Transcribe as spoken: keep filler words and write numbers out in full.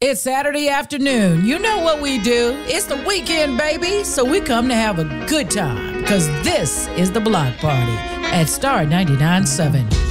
It's Saturday afternoon. You know what we do. It's the weekend, baby. So we come to have a good time because this is the Block Party at Star ninety-nine point seven.